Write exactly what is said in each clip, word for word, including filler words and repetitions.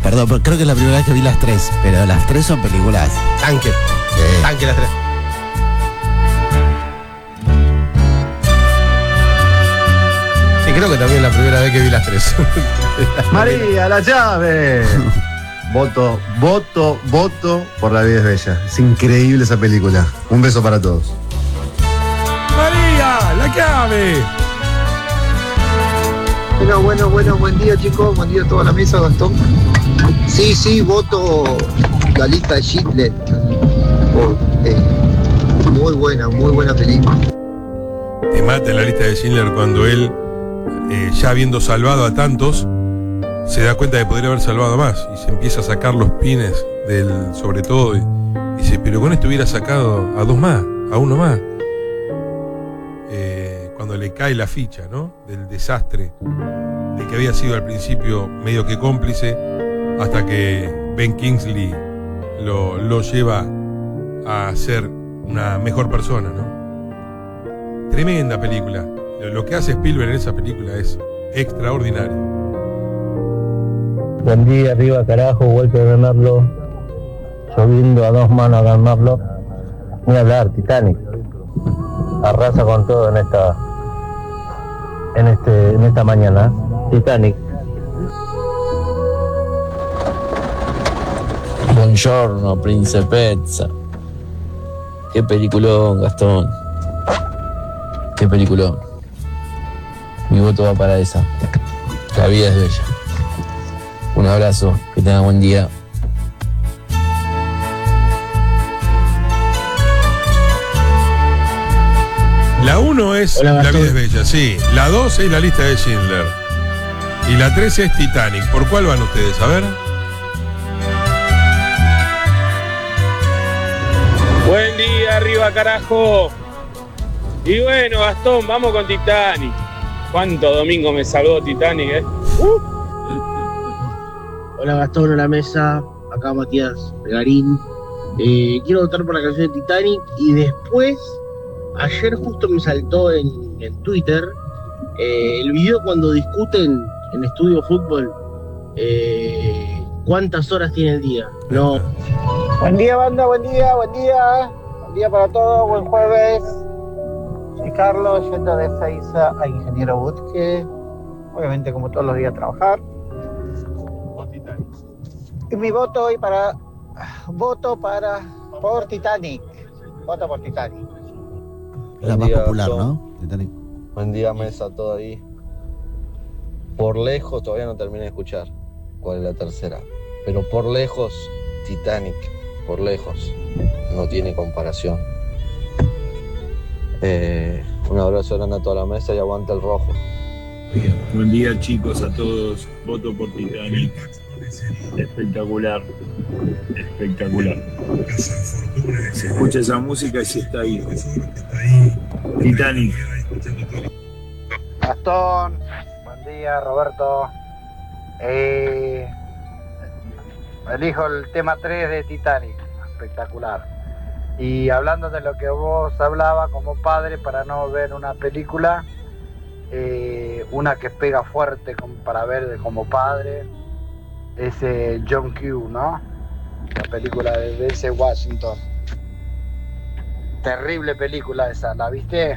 Perdón, pero creo que es la primera vez que vi las tres, pero las tres son películas. Tanque. Sí. Tanque las tres. Sí, creo que también es la primera vez que vi las tres. María, la llave. Voto, voto, voto por La vida es bella. Es increíble esa película. Un beso para todos. María, la clave. Bueno, bueno, bueno, buen día chicos, buen día a toda la mesa, Gastón. Sí, sí, voto la lista de Schindler. Oh, eh, muy buena, muy buena película. Te mata en la lista de Schindler cuando él, eh, ya habiendo salvado a tantos, se da cuenta de poder haber salvado a más y se empieza a sacar los pines del sobre todo y dice, pero con esto hubiera sacado a dos más, a uno más. Eh, cuando le cae la ficha, ¿no? Del desastre, de que había sido al principio medio que cómplice, hasta que Ben Kingsley lo, lo lleva a ser una mejor persona, ¿no? Tremenda película. Lo que hace Spielberg en esa película es extraordinario. Buen día, arriba carajo, vuelto a ganarlo. Lloviendo a dos manos a ganarlo. Ni hablar, Titanic. Arrasa con todo en esta en este en esta mañana. Titanic. Buongiorno, Principessa. Qué peliculón, Gastón. Qué peliculón. Mi voto va para esa. La vida es bella. Un abrazo, que tengan buen día. La uno es Hola, La Gastón. vida es bella, sí. La dos es La lista de Schindler. Y la tres es Titanic. ¿Por cuál van ustedes? A ver. Buen día, arriba carajo. Y bueno, Gastón, vamos con Titanic. ¿Cuánto domingo me salvó Titanic, eh? Uh. Hola Gastón, hola mesa, acá Matías Garín. Eh, quiero votar por la canción de Titanic y después, ayer justo me saltó en, en Twitter eh, el video cuando discuten en Estudio Fútbol eh, cuántas horas tiene el día. No. Buen día, banda, buen día, buen día. Buen día para todos, buen jueves. Soy Carlos, yendo de Seiza a Ingeniero Butke. Obviamente, como todos los días, a trabajar. Y mi voto hoy para. Voto para. Por Titanic. Voto por Titanic. La más popular, ¿no? Titanic. Buen día, mesa, todo ahí. Por lejos, todavía no terminé de escuchar cuál es la tercera. Pero por lejos, Titanic, por lejos, no tiene comparación. Eh, un abrazo grande a toda la mesa y aguanta el rojo. Buen día chicos a todos, voto por Titanic. Espectacular, espectacular. Se escucha esa música y se está ahí. Titanic. Gastón, buen día, Roberto. Eh, elijo el tema tres de Titanic, espectacular. Y hablando de lo que vos hablabas como padre para no ver una película, eh, una que pega fuerte como para ver de como padre, es eh, John Q, ¿no? La película de Denzel Washington. Terrible película esa, ¿la viste?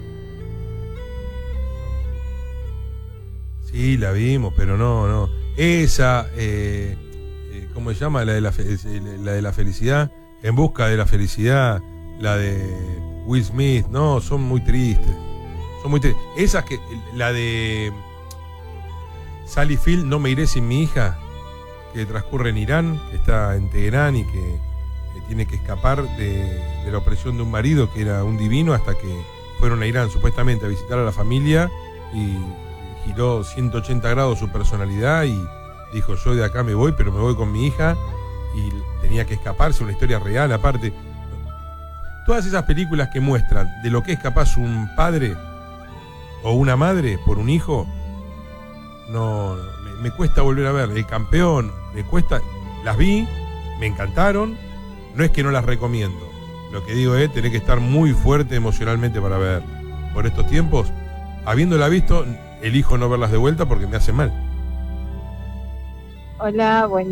Sí, la vimos, pero no, no. Esa, eh, eh, ¿cómo se llama? La de la, fe- la de la felicidad. En busca de la felicidad, la de Will Smith, no, son muy tristes. Son muy tristes. Esas que, la de Sally Field, No me iré sin mi hija, que transcurre en Irán, que está en Teherán y que, que tiene que escapar de, de la opresión de un marido que era un divino hasta que fueron a Irán supuestamente a visitar a la familia y giró ciento ochenta grados su personalidad y dijo, yo de acá me voy, pero me voy con mi hija. Y tenía que escaparse, una historia real aparte. Todas esas películas que muestran de lo que es capaz un padre o una madre por un hijo, no me, me cuesta volver a ver. El Campeón, me cuesta, las vi, me encantaron, no es que no las recomiendo. Lo que digo es tener que estar muy fuerte emocionalmente para ver. Por estos tiempos, habiéndola visto, elijo no verlas de vuelta porque me hace mal. Hola, buen